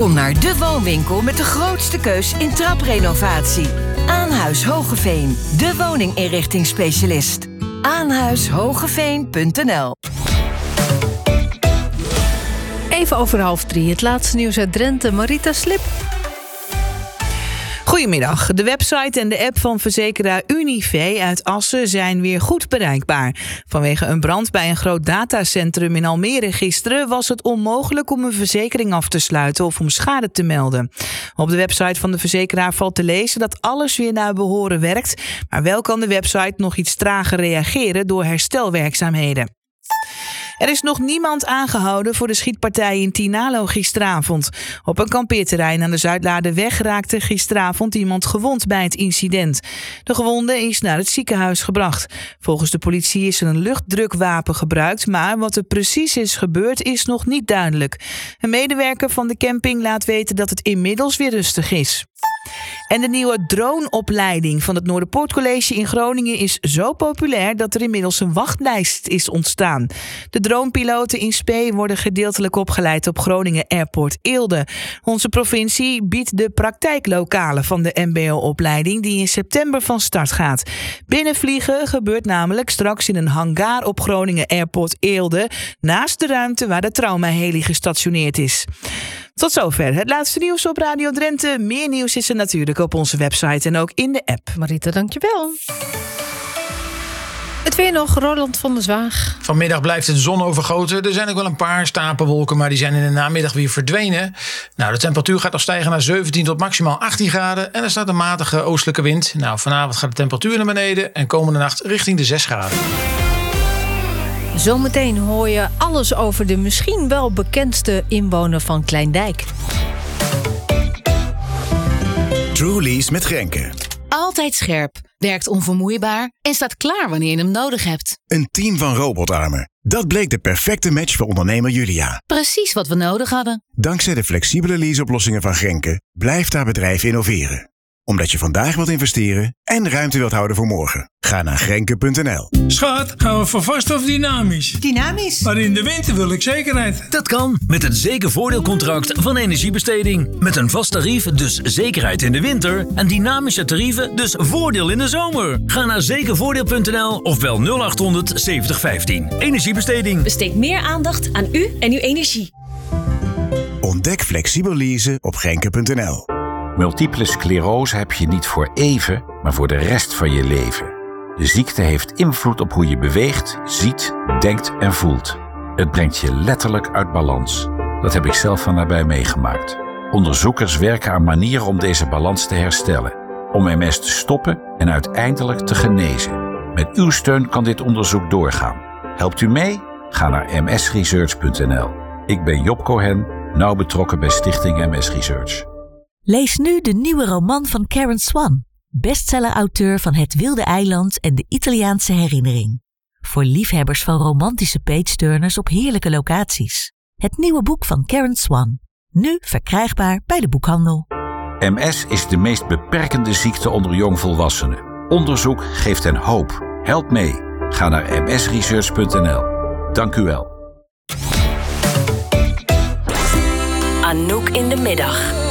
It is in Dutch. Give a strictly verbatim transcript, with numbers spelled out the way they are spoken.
Kom naar de woonwinkel met de grootste keus in traprenovatie. Aanhuis Hogeveen, de woninginrichtingsspecialist. aanhuis hogeveen punt n l. Even over half drie, het laatste nieuws uit Drenthe. Marita Slip. Goedemiddag. De website en de app van verzekeraar Unive uit Assen zijn weer goed bereikbaar. Vanwege een brand bij een groot datacentrum in Almere gisteren was het onmogelijk om een verzekering af te sluiten of om schade te melden. Op de website van de verzekeraar valt te lezen dat alles weer naar behoren werkt, maar wel kan de website nog iets trager reageren door herstelwerkzaamheden. Er is nog niemand aangehouden voor de schietpartij in Tinalo gisteravond. Op een kampeerterrein aan de Zuidlaarderweg raakte gisteravond iemand gewond bij het incident. De gewonde is naar het ziekenhuis gebracht. Volgens de politie is er een luchtdrukwapen gebruikt, maar wat er precies is gebeurd is nog niet duidelijk. Een medewerker van de camping laat weten dat het inmiddels weer rustig is. En de nieuwe droneopleiding van het Noorderpoort in Groningen is zo populair dat er inmiddels een wachtlijst is ontstaan. De dronepiloten in Spee worden gedeeltelijk opgeleid op Groningen Airport Eelde. Onze provincie biedt de praktijklokalen van de M B O-opleiding die in september van start gaat. Binnenvliegen gebeurt namelijk straks in een hangar op Groningen Airport Eelde, naast de ruimte waar de traumaheli gestationeerd is. Tot zover het laatste nieuws op Radio Drenthe. Meer nieuws is er natuurlijk op onze website en ook in de app. Marita, dankjewel. Het weer nog, Roland van der Zwaag. Vanmiddag blijft het zon overgoten. Er zijn ook wel een paar stapelwolken, maar die zijn in de namiddag weer verdwenen. Nou, de temperatuur gaat nog stijgen naar zeventien tot maximaal achttien graden. En er staat een matige oostelijke wind. Nou, vanavond gaat de temperatuur naar beneden en komende nacht richting de zes graden. Zometeen hoor je alles over de misschien wel bekendste inwoner van Kleindijk. Truly's met Grenke. Altijd scherp, werkt onvermoeibaar en staat klaar wanneer je hem nodig hebt. Een team van robotarmen. Dat bleek de perfecte match voor ondernemer Julia. Precies wat we nodig hadden. Dankzij de flexibele leaseoplossingen van Grenke blijft haar bedrijf innoveren. Omdat je vandaag wilt investeren en ruimte wilt houden voor morgen. Ga naar grenke punt n l. Schat, gaan we voor vast of dynamisch? Dynamisch. Maar in de winter wil ik zekerheid. Dat kan met het zekervoordeelcontract van Energiebesteding. Met een vast tarief, dus zekerheid in de winter. En dynamische tarieven, dus voordeel in de zomer. Ga naar zekervoordeel punt n l of bel nul acht honderd zeventig vijftien. Energiebesteding. Besteed meer aandacht aan u en uw energie. Ontdek flexibel leasen op grenke punt n l. Multiple sclerose heb je niet voor even, maar voor de rest van je leven. De ziekte heeft invloed op hoe je beweegt, ziet, denkt en voelt. Het brengt je letterlijk uit balans. Dat heb ik zelf van nabij meegemaakt. Onderzoekers werken aan manieren om deze balans te herstellen. Om M S te stoppen en uiteindelijk te genezen. Met uw steun kan dit onderzoek doorgaan. Helpt u mee? Ga naar m s research punt n l. Ik ben Job Cohen, nauw betrokken bij Stichting M S Research. Lees nu de nieuwe roman van Karen Swan, bestseller-auteur van Het Wilde Eiland en de Italiaanse Herinnering. Voor liefhebbers van romantische page-turners op heerlijke locaties. Het nieuwe boek van Karen Swan, nu verkrijgbaar bij de boekhandel. M S is de meest beperkende ziekte onder jongvolwassenen. Onderzoek geeft hen hoop. Help mee. Ga naar m s research punt n l. Dank u wel. Anouk in de middag.